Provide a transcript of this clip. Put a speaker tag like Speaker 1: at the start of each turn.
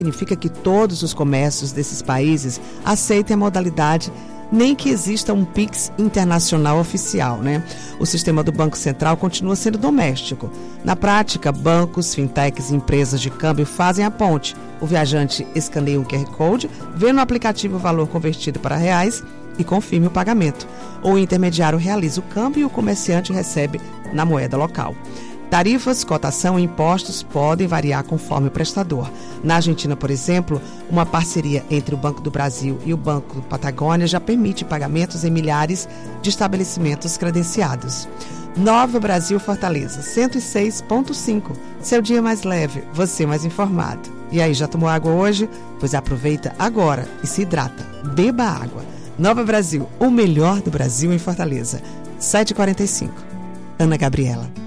Speaker 1: Significa que todos os comércios desses países aceitem a modalidade, nem que exista um Pix internacional oficial, né? O sistema do Banco Central continua sendo doméstico. Na prática, bancos, fintechs e empresas de câmbio fazem a ponte. O viajante escaneia um QR Code, vê no aplicativo o valor convertido para reais e confirma o pagamento. O intermediário realiza o câmbio e o comerciante recebe na moeda local. Tarifas, cotação e impostos podem variar conforme o prestador. Na Argentina, por exemplo, uma parceria entre o Banco do Brasil e o Banco do Patagônia já permite pagamentos em milhares de estabelecimentos credenciados. Nova Brasil Fortaleza, 106.5. Seu dia mais leve, você mais informado. E aí, já tomou água hoje? Pois aproveita agora e se hidrata. Beba água. Nova Brasil, o melhor do Brasil em Fortaleza. 7h45. Ana Gabriela.